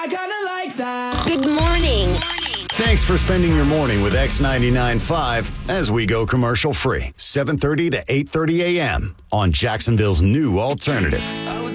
I kinda like that. Good morning. Thanks for spending your morning with X99.5 as we go commercial free. 7:30 to 8:30 a.m. on Jacksonville's new alternative.